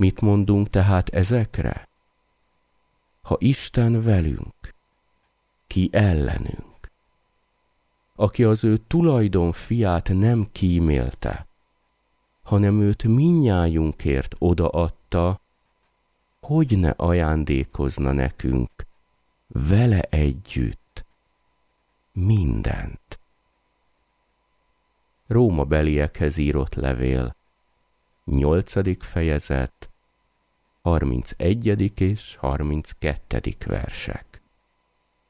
Mit mondunk tehát ezekre? Ha Isten velünk, ki ellenünk? Aki az ő tulajdon fiát nem kímélte, hanem őt mindnyájunkért odaadta, hogy ne ajándékozna nekünk vele együtt mindent. Rómabeliekhez írott levél, 8. fejezet, 31. és 32. versek.